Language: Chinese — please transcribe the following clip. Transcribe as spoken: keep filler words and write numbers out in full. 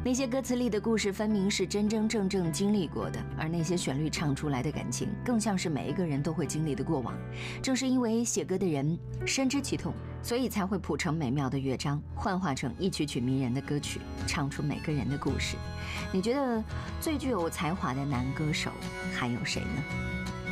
那些歌词里的故事分明是真真正正经历过的，而那些旋律唱出来的感情更像是每一个人都会经历的过往。正是因为写歌的人深知其痛，所以才会谱成美妙的乐章，幻化成一曲曲迷人的歌曲，唱出每个人的故事。你觉得最具有才华的男歌手还有谁呢？